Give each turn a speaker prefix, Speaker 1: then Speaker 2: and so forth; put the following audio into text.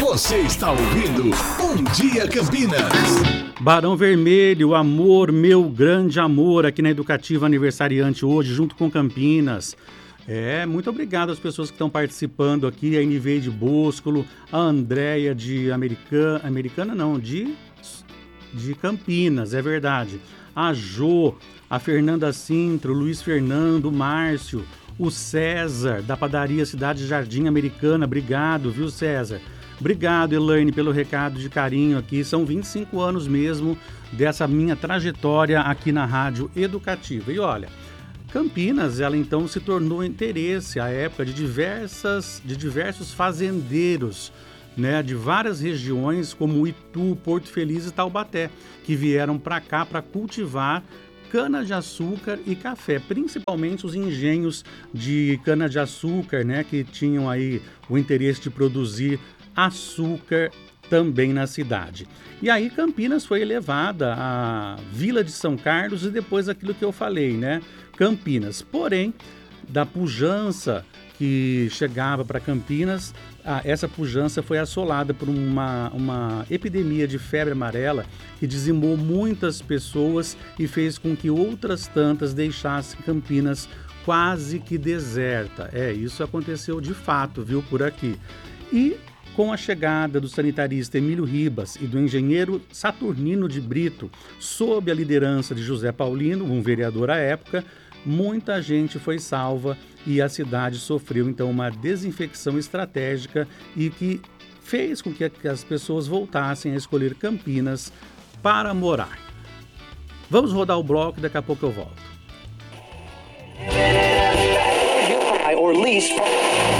Speaker 1: Você está ouvindo Bom Dia Campinas.
Speaker 2: Barão Vermelho, amor, meu grande amor, aqui na Educativa Aniversariante hoje, junto com Campinas. Muito obrigado às pessoas que estão participando aqui, a Eniveide Boscolo, a Andréia de de Campinas, é verdade. A Jô, a Fernanda Sintra, o Luiz Fernando, o Márcio, o César, da padaria Cidade Jardim Americana. Obrigado, viu, César? Obrigado, Elaine, pelo recado de carinho aqui. São 25 anos mesmo dessa minha trajetória aqui na Rádio Educativa. E olha, Campinas, ela então se tornou interesse à época de diversos fazendeiros, né, de várias regiões como Itu, Porto Feliz e Taubaté, que vieram para cá para cultivar cana-de-açúcar e café, principalmente os engenhos de cana-de-açúcar, né, que tinham aí o interesse de produzir açúcar também na cidade. E aí Campinas foi elevada à Vila de São Carlos e depois aquilo que eu falei, né, Campinas. Porém, da pujança que chegava para Campinas, essa pujança foi assolada por uma epidemia de febre amarela que dizimou muitas pessoas e fez com que outras tantas deixassem Campinas quase que deserta. Isso aconteceu de fato, viu, por aqui. E com a chegada do sanitarista Emílio Ribas e do engenheiro Saturnino de Brito, sob a liderança de José Paulino, um vereador à época, muita gente foi salva e a cidade sofreu então uma desinfecção estratégica e que fez com que as pessoas voltassem a escolher Campinas para morar. Vamos rodar o bloco e daqui a pouco eu volto.